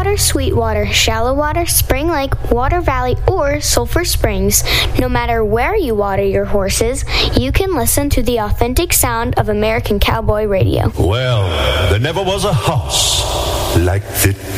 Water, Sweetwater, Shallow Water, Spring Lake, Water Valley, or Sulphur Springs. No matter where you water your horses, you can listen to the authentic sound of American Cowboy Radio. Well, there never was a house like this.